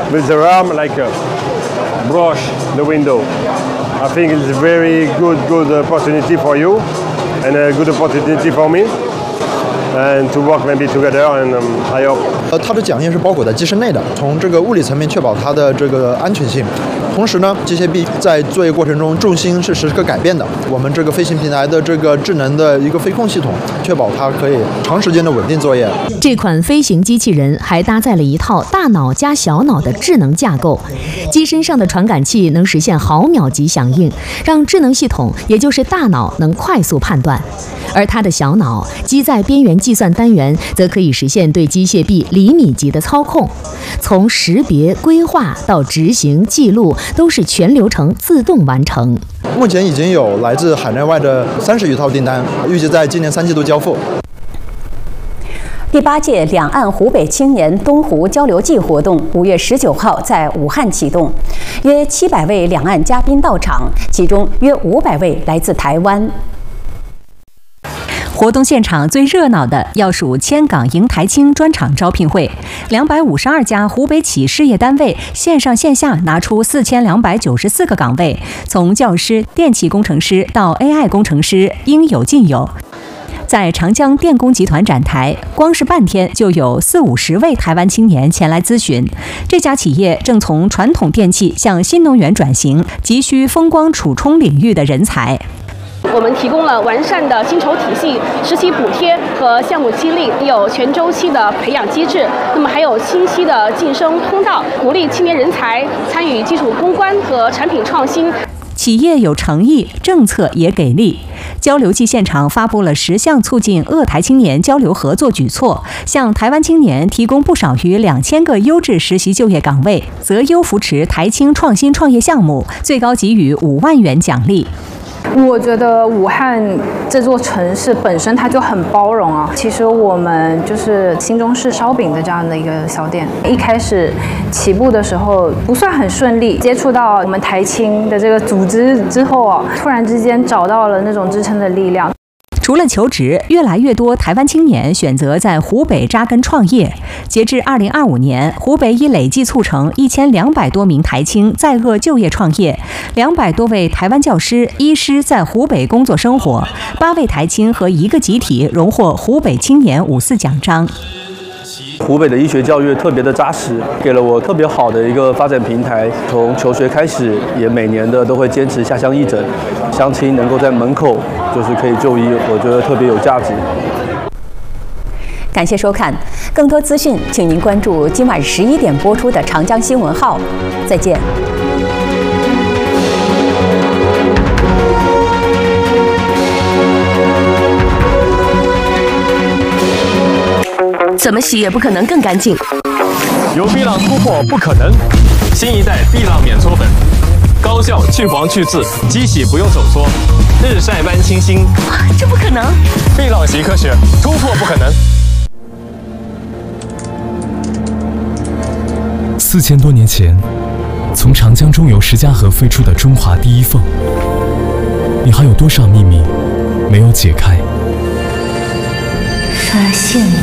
with the arm like brush the window. I think it's a very good opportunity for you and a good opportunity for me. And to work maybe together, and I hope. 它的桨叶是包裹在机身内的，从这个物理层面确保它的这个安全性。同时呢，机械臂在作业过程中重心是时刻改变的。我们这个飞行平台的这个智能的一个飞控系统，确保它可以长时间的稳定作业。 这款飞行机器人还搭载了一套大脑加小脑的智能架构，机身上的传感器能实现毫秒级响应，让智能系统也就是大脑能快速判断。而它的小脑机载边缘计算单元则可以实现对机械臂厘米级的操控，从识别、规划到执行、记录，都是全流程自动完成。 目前已经有来自海内外的30余套订单，预计在今年3季度交付。 第8届两岸湖北青年东湖交流季活动5月19号在武汉启动，约700位两岸嘉宾到场，其中约500位来自台湾。活动现场最热闹的要数千港迎台青专场招聘会，252家湖北企事业单位线上线下拿出4294个岗位，从教师、电气工程师到 AI 工程师，应有尽有。在长江电工集团展台，光是半天就有40-50位台湾青年前来咨询。这家企业正从传统电器向新能源转型，急需风光储充领域的人才。 我们提供了完善的薪酬体系、实习补贴和项目激励，有全周期的培养机制，那么还有清晰的晋升通道，鼓励青年人才参与技术攻关和产品创新。 企业有诚意，政策也给力。交流季现场发布了10项促进鄂台青年交流合作举措，向台湾青年提供不少于2000个优质实习就业岗位，择优扶持台青创新创业项目，最高给予5万元奖励。 我觉得武汉这座城市本身它就很包容啊。其实我们就是新中式烧饼的这样的一个小店，一开始起步的时候不算很顺利，接触到我们台青的这个组织之后啊，突然之间找到了那种支撑的力量。 除了求职，越来越多台湾青年选择在湖北扎根创业。截至2025年，湖北已累计促成1200多名台青在鄂就业创业，200多位台湾教师、医师在湖北工作生活，8位台青和1个集体荣获湖北青年54奖章。 湖北的医学教育特别的扎实，给了我特别好的一个发展平台。从求学开始，也每年的都会坚持下乡义诊，乡亲能够在门口就是可以就医，我觉得特别有价值。 感谢收看，更多资讯请您关注今晚11点播出的长江新闻号。再见。 怎么洗也不可能更干净。 有碧浪突破不可能，新一代碧浪免搓粉，高效去黄去渍，机洗不用手搓，日晒般清新。 这不可能！ 碧浪洗科学，突破不可能。 4000多年前，从长江中游石家河飞出的中华第一凤，你还有多少秘密没有解开？ 发现了。